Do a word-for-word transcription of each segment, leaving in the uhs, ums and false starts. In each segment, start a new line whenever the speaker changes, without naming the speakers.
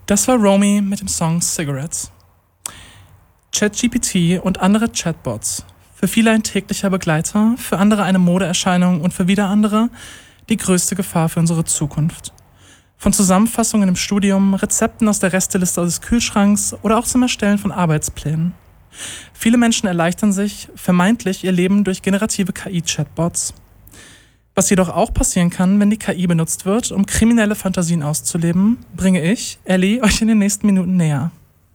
Das war Romy mit dem Song Cigarettes. ChatGPT und andere Chatbots. Für viele ein täglicher Begleiter, für andere eine Modeerscheinung und für wieder andere die größte Gefahr für unsere Zukunft. Von Zusammenfassungen im Studium, Rezepten aus der Resteliste des Kühlschranks oder auch zum Erstellen von Arbeitsplänen. Viele Menschen erleichtern sich vermeintlich ihr Leben durch generative K I-Chatbots. Was jedoch auch passieren kann, wenn die K I benutzt wird, um kriminelle Fantasien auszuleben, bringe ich, Ellie, euch in den nächsten Minuten näher.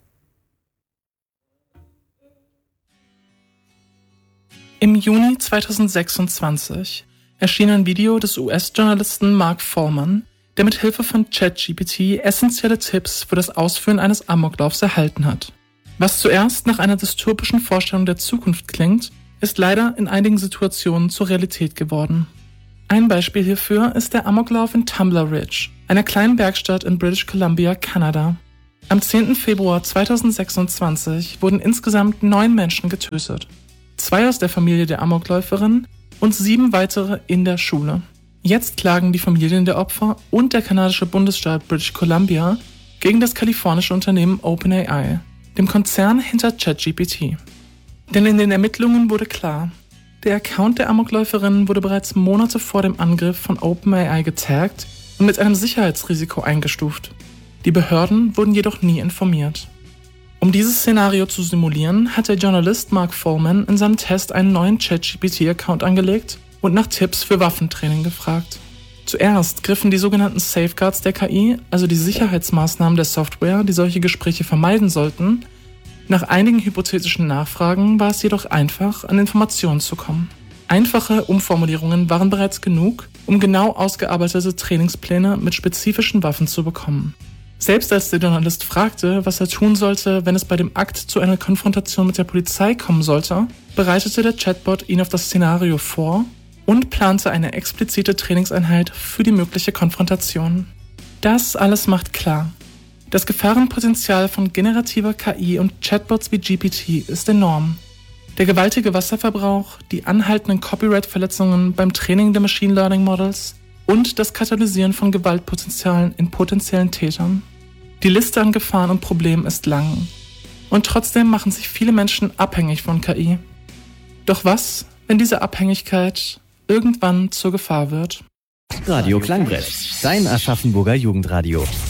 Im Juni zweitausendsechsundzwanzig erschien ein Video des U S-Journalisten Mark Foreman, der mit Hilfe von ChatGPT essentielle Tipps für das Ausführen eines Amoklaufs erhalten hat. Was zuerst nach einer dystopischen Vorstellung der Zukunft klingt, ist leider in einigen Situationen zur Realität geworden. Ein Beispiel hierfür ist der Amoklauf in Tumbler Ridge, einer kleinen Bergstadt in British Columbia, Kanada. Am zehnten Februar zweitausendsechsundzwanzig wurden insgesamt neun Menschen getötet. Zwei aus der Familie der Amokläuferin und sieben weitere in der Schule. Jetzt klagen die Familien der Opfer und der kanadische Bundesstaat British Columbia gegen das kalifornische Unternehmen OpenAI, dem Konzern hinter ChatGPT. Denn in den Ermittlungen wurde klar, der Account der Amokläuferin wurde bereits Monate vor dem Angriff von OpenAI getaggt und mit einem Sicherheitsrisiko eingestuft. Die Behörden wurden jedoch nie informiert. Um dieses Szenario zu simulieren, hat der Journalist Mark Foreman in seinem Test einen neuen ChatGPT-Account angelegt und nach Tipps für Waffentraining gefragt. Zuerst griffen die sogenannten Safeguards der K I, also die Sicherheitsmaßnahmen der Software, die solche Gespräche vermeiden sollten. Nach einigen hypothetischen Nachfragen war es jedoch einfach, an Informationen zu kommen. Einfache Umformulierungen waren bereits genug, um genau ausgearbeitete Trainingspläne mit spezifischen Waffen zu bekommen. Selbst als der Journalist fragte, was er tun sollte, wenn es bei dem Akt zu einer Konfrontation mit der Polizei kommen sollte, bereitete der Chatbot ihn auf das Szenario vor und plante eine explizite Trainingseinheit für die mögliche Konfrontation. Das alles macht klar: Das Gefahrenpotenzial von generativer K I und Chatbots wie G P T ist enorm. Der gewaltige Wasserverbrauch, die anhaltenden Copyright-Verletzungen beim Training der Machine Learning Models und das Katalysieren von Gewaltpotenzialen in potenziellen Tätern. Die Liste an Gefahren und Problemen ist lang. Und trotzdem machen sich viele Menschen abhängig von K I. Doch was, wenn diese Abhängigkeit irgendwann zur Gefahr wird?
Radio Klangbrett, dein Aschaffenburger Jugendradio.